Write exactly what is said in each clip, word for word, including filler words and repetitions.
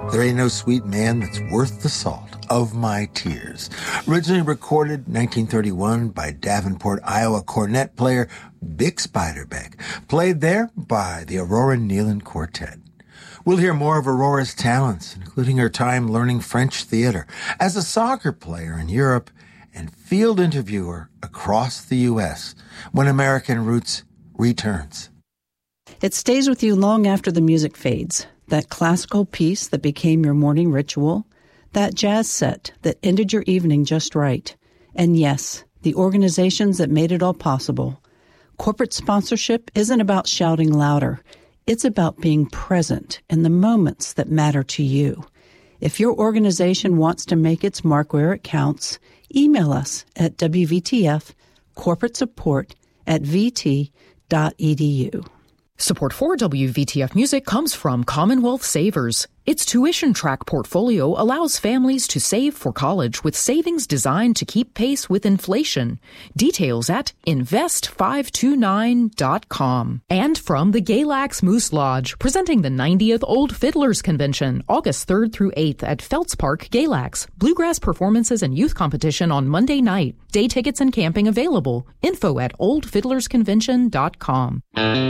There Ain't No Sweet Man That's Worth the Salt of My Tears. Originally recorded nineteen thirty-one by Davenport, Iowa cornet player Bix Beiderbecke. Played there by the Aurora Nealon Quartet. We'll hear more of Aurora's talents, including her time learning French theater as a soccer player in Europe and field interviewer across the U S when American Roots returns. It stays with you long after the music fades. That classical piece that became your morning ritual, that jazz set that ended your evening just right. And yes, the organizations that made it all possible. Corporate sponsorship isn't about shouting louder. It's about being present in the moments that matter to you. If your organization wants to make its mark where it counts, email us at W V T F corporate support at v t dot e d u. Support for W V T F Music comes from Commonwealth Savers. Its tuition track portfolio allows families to save for college with savings designed to keep pace with inflation. Details at invest five two nine dot com. And from the Galax Moose Lodge, presenting the ninetieth Old Fiddlers Convention, August third through eighth at Feltz Park, Galax. Bluegrass performances and youth competition on Monday night. Day tickets and camping available. Info at old fiddlers convention dot com.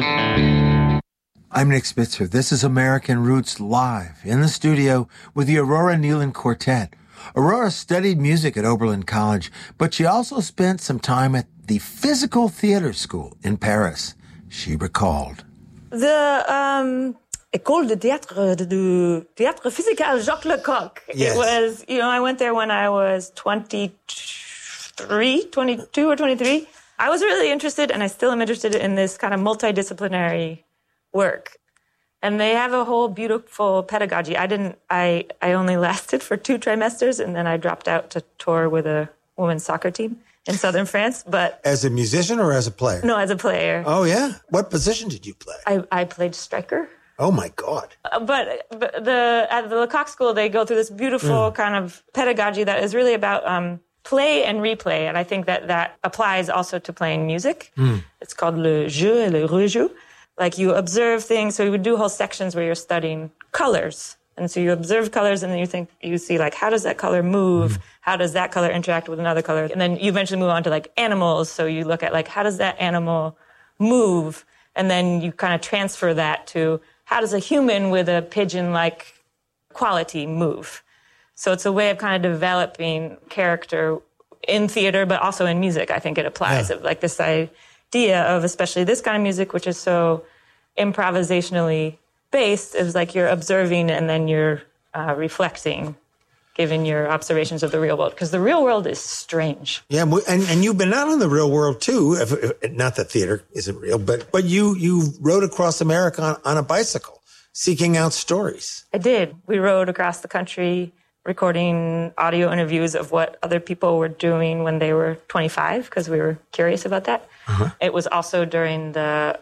I'm Nick Spitzer. This is American Roots Live in the studio with the Aurora Nealon Quartet. Aurora studied music at Oberlin College, but she also spent some time at the Physical Theater School in Paris. She recalled. The um, École de Théâtre du Théâtre Physical Jacques Lecoq. Yes. It was, you know, I went there when I was twenty-three, twenty-two or twenty-three. I was really interested, and I still am interested in this kind of multidisciplinary work. And they have a whole beautiful pedagogy. I didn't, I, I only lasted for two trimesters, and then I dropped out to tour with a women's soccer team in southern France. But as a musician or as a player? No, as a player. Oh, yeah? What position did you play? I, I played striker. Oh, my God. Uh, but, but the at the Lecoq School, they go through this beautiful mm. kind of pedagogy that is really about um, play and replay. And I think that that applies also to playing music. Mm. It's called le jeu et le rejeu. Like you observe things. So we would do whole sections where you're studying colors. And so you observe colors and then you think, you see like, how does that color move? Mm. How does that color interact with another color? And then you eventually move on to like animals. So you look at like, how does that animal move? And then you kind of transfer that to how does a human with a pigeon-like quality move? So it's a way of kind of developing character in theater, but also in music. I think it applies. Yeah. Of like this idea of especially this kind of music, which is so improvisationally based, is like you're observing and then you're uh, reflecting, given your observations of the real world. Because the real world is strange. Yeah, and, and you've been out in the real world too. If, if, not that theater isn't real, but but you you rode across America on, on a bicycle, seeking out stories. I did. We rode across the country, recording audio interviews of what other people were doing when they were twenty-five, because we were curious about that. Uh-huh. It was also during the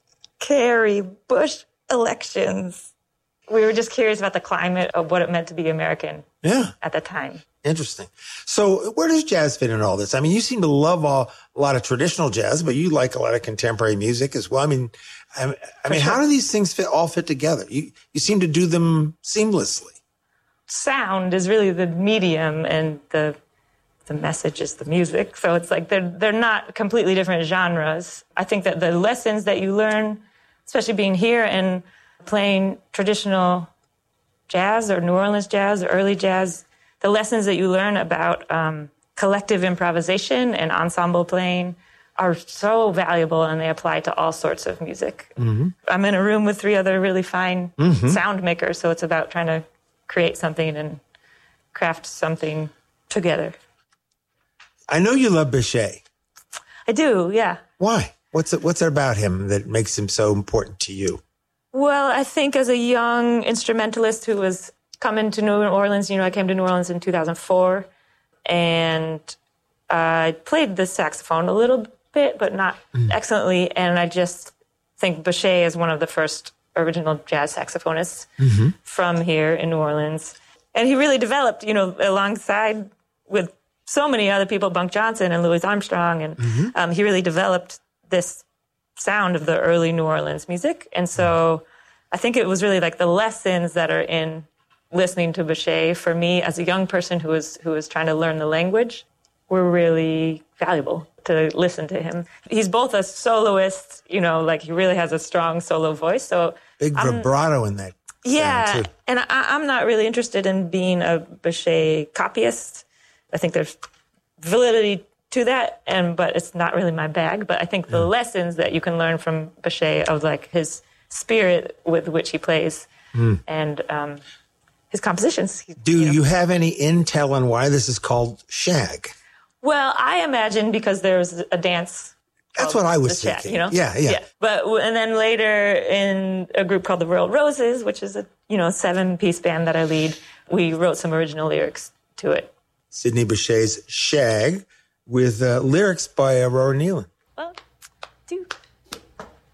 Kerry Bush elections. We were just curious about the climate of what it meant to be American yeah. at the time. Interesting. So where does jazz fit in all this? I mean, you seem to love all, a lot of traditional jazz, but you like a lot of contemporary music as well. I mean, I, I mean, sure. How do these things fit all fit together? You you seem to do them seamlessly. Sound is really the medium, and the the message is the music. So it's like they're they're not completely different genres. I think that the lessons that you learn, especially being here and playing traditional jazz or New Orleans jazz or early jazz, the lessons that you learn about um, collective improvisation and ensemble playing are so valuable, and they apply to all sorts of music. Mm-hmm. I'm in a room with three other really fine mm-hmm. sound makers, so it's about trying to create something and craft something together. I know you love Bechet. I do, yeah. Why? What's it, what's it about him that makes him so important to you? Well, I think as a young instrumentalist who was coming to New Orleans, you know, I came to New Orleans in two thousand four, and I played the saxophone a little bit, but not mm. excellently, and I just think Bechet is one of the first original jazz saxophonists mm-hmm. from here in New Orleans. And he really developed, you know, alongside with so many other people, Bunk Johnson and Louis Armstrong, and mm-hmm. um, he really developed this sound of the early New Orleans music. And so I think it was really like the lessons that are in listening to Bechet, for me as a young person who was who was trying to learn the language, were really valuable to listen to him. He's both a soloist, you know, like he really has a strong solo voice. So big vibrato in that. Yeah, and I, I'm not really interested in being a Bechet copyist. I think there's validity to that, and but it's not really my bag. But I think the yeah. lessons that you can learn from Bechet of like his spirit with which he plays mm. and um, his compositions. Do you know. you have any intel on why this is called shag? Well, I imagine because there's a dance. That's what I was thinking. Shag, you know? Yeah, yeah, yeah. But and then later in a group called the Royal Roses, which is a you know seven-piece band that I lead, we wrote some original lyrics to it. Sidney Bechet's Shag with uh, lyrics by uh, Rory Nealon. One, two.